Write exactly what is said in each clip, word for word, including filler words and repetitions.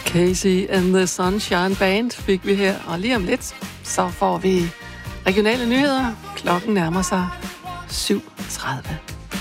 Casey and the Sunshine Band fik vi her, og lige om lidt, så får vi regionale nyheder. Klokken nærmer sig syv tredive.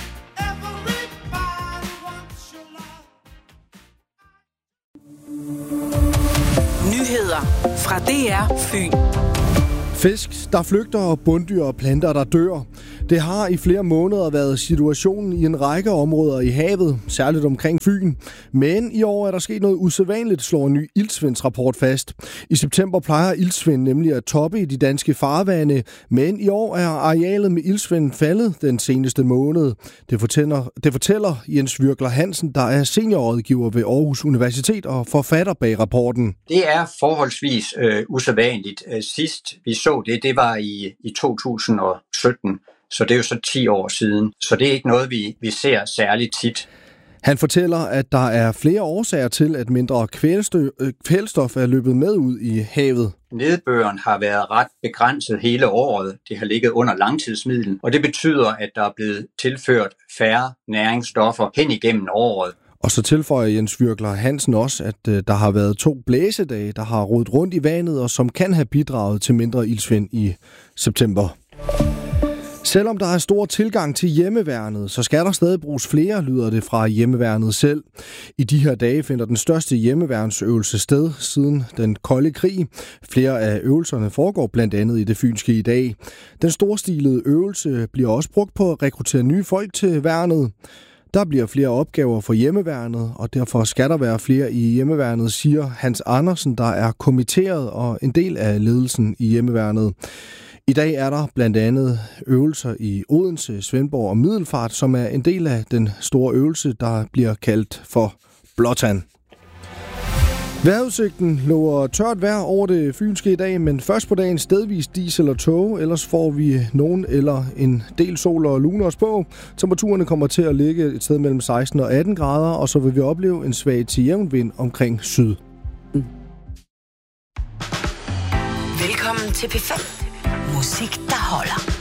Nyheder fra D R Fyn. Fisk, der flygter, og bunddyr og planter, der dør. Det har i flere måneder været situationen i en række områder i havet, særligt omkring Fyn. Men i år er der sket noget usædvanligt, slår en ny iltsvindsrapport fast. I september plejer iltsvind nemlig at toppe i de danske farvande, men i år er arealet med iltsvind faldet den seneste måned. Det fortæller, det fortæller Jens Virkler Hansen, der er seniorrådgiver ved Aarhus Universitet og forfatter bag rapporten. Det er forholdsvis øh, usædvanligt. Sidst vi så det, det var i, i to tusind og sytten. Så det er jo så ti år siden. Så det er ikke noget, vi, vi ser særligt tit. Han fortæller, at der er flere årsager til, at mindre kvælstof er løbet med ud i havet. Nedbøren har været ret begrænset hele året. Det har ligget under langtidsmiddel, og det betyder, at der er blevet tilført færre næringsstoffer hen igennem året. Og så tilføjer Jens Virkler Hansen også, at der har været to blæsedage, der har rodet rundt i vandet, og som kan have bidraget til mindre iltsvind i september. Selvom der er stor tilgang til hjemmeværnet, så skal der stadig bruges flere, lyder det fra hjemmeværnet selv. I de her dage finder den største hjemmeværnsøvelse sted siden den kolde krig. Flere af øvelserne foregår blandt andet i det fynske i dag. Den storstilede øvelse bliver også brugt på at rekruttere nye folk til værnet. Der bliver flere opgaver for hjemmeværnet, og derfor skal der være flere i hjemmeværnet, siger Hans Andersen, der er kommitteret og en del af ledelsen i hjemmeværnet. I dag er der blandt andet øvelser i Odense, Svendborg og Middelfart, som er en del af den store øvelse, der bliver kaldt for Blåtand. Vejrudsigten lover tørt vejr over det fynske i dag, men først på dagen stedvis dis eller tåge, ellers får vi nogen eller en del sol og lune os på. Temperaturerne kommer til at ligge et sted mellem seksten og atten grader, og så vil vi opleve en svag til jævn vind omkring syd. Mm. Velkommen til P fem. Musik, der holder.